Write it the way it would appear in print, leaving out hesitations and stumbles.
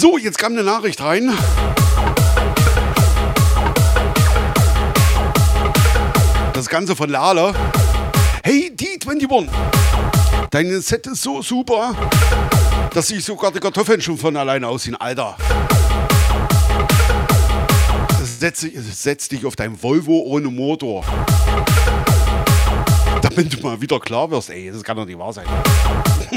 So, jetzt kam eine Nachricht rein. Das Ganze von Lala. Hey, D21. Dein Set ist so super, dass sich sogar die Kartoffeln schon von alleine aussehen, Alter. Setz dich auf dein Volvo ohne Motor. Damit du mal wieder klar wirst, ey, das kann doch nicht wahr sein.